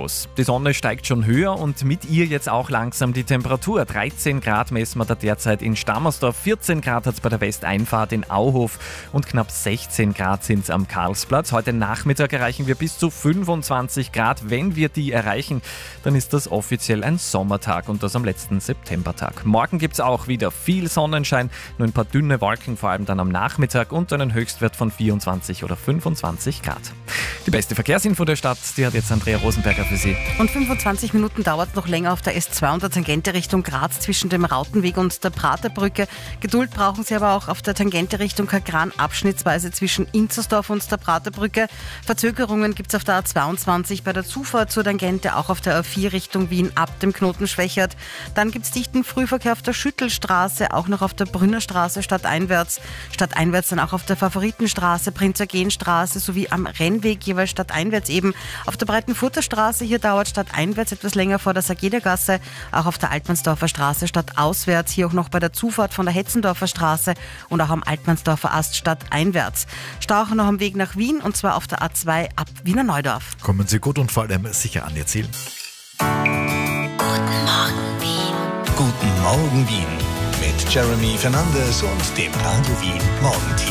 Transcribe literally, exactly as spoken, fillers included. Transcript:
los. Die Sonne steigt schon höher und mit ihr jetzt auch langsam die Temperatur. dreizehn Grad messen wir da derzeit in Stammersdorf, vierzehn Grad hat es bei der Westeinfahrt in Auhof und knapp sechzehn Grad sind es am Karlsplatz. Heute Nachmittag erreichen wir bis zu fünfundzwanzig Grad. Wenn wir die erreichen, dann ist das offiziell ein Sommertag und das am letzten Septembertag. Morgen gibt es auch wieder viel Sonnenschein, nur ein paar dünne Wolken, vor allem dann am Nachmittag und einen Höchstwert von vierundzwanzig oder fünfundzwanzig Grad. Die beste Verkehrsinfo der Stadt, die hat jetzt Andrea Rosenberger für Sie. Und fünfundzwanzig Minuten dauert noch länger auf der S zwei und der Tangente Richtung Graz zwischen dem Rautenweg und der Praterbrücke. Geduld brauchen Sie aber auch auf der Tangente Richtung Kagran abschnittsweise zwischen Inzersdorf und der Praterbrücke. Verzögerungen gibt es auf der A zweiundzwanzig bei der Zufahrt zur Tangente, auch auf der A vier Richtung Wien ab dem Knoten Schwächert. Dann gibt es dichten Frühverkehr auf der Schüttelstraße, auch noch auf der Brünnerstraße stadteinwärts. Stadteinwärts dann auch auf der Favoritenstraße, Prinz-Eugen-Straße sowie am Rennweg jeweils stadteinwärts eben. Auf der Breitenfurter Straße, hier dauert stadteinwärts etwas länger vor der Sagedergasse. Auch auf der Altmannsdorfer Straße stadtauswärts, hier auch noch bei der Zufahrt von der Hetzendorfer Straße und auch am Altmannsdorfer Ast stadteinwärts. Stau auch noch am Weg nach Wien und zwar auf der A zwei ab Wiener Neudorf. Kommen Sie gut und vor allem sicher an Ihr Ziel. Guten Morgen, Wien. Guten Morgen, Wien. Mit Jeremy Fernandes und dem Radio Wien Morgenteam.